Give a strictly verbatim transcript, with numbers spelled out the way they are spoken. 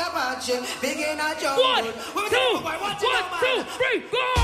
Apache, big in a jungle. One, two, one, two, three, go!